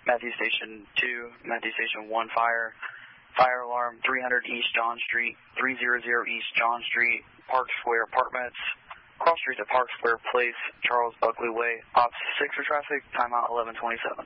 Matthew Station 2, Matthew Station 1 fire. Fire alarm 300 East John Street, 300 East John Street, Park Square Apartments, cross streets at Park Square Place, Charles Buckley Way, Ops 6 for traffic, timeout 11:27.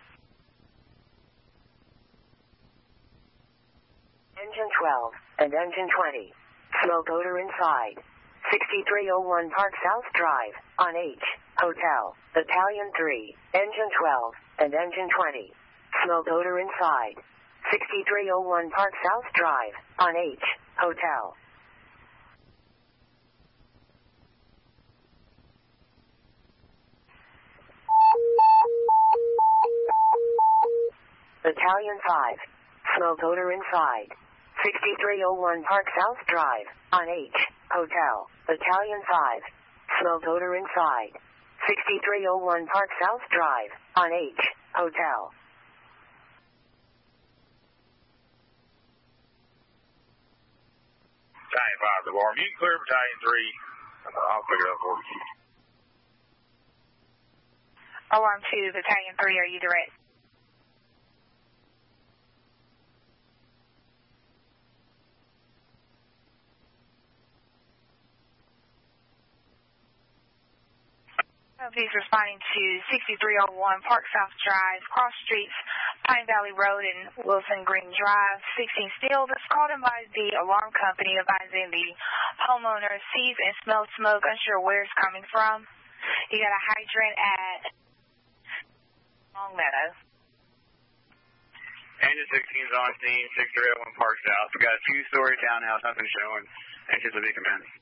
Engine 12 and engine 20. Smoke odor inside. 6301 Park South Drive, on H, Hotel, Battalion 3, engine 12 and engine 20. Smoke odor inside. 6301 Park South Drive, on H, Hotel. Battalion 5. Smoke odor inside. 6301 Park South Drive, on H, Hotel, Battalion 5. Smoke odor inside. 6301 Park South Drive, on H, Hotel. Battalion 5, the alarm. You can clear Battalion 3. I'll pick it up for you. Alarm 2, Battalion 3, are you direct? He's responding to 6301 Park South Drive, cross streets, Pine Valley Road and Wilson Green Drive, 16 Steel. That's called in by the alarm company advising the homeowner sees and smells smoke, unsure where it's coming from. You got a hydrant at Longmeadow. Engine 16 is on scene, 6301 Park South. We got a two-story townhouse, nothing showing. Engines will be commenced.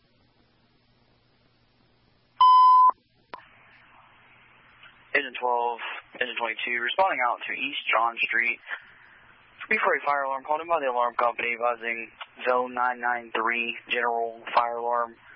Engine 12, Engine 22, responding out to East John Street. 340 fire alarm called in by the alarm company advising Zone 993 general fire alarm.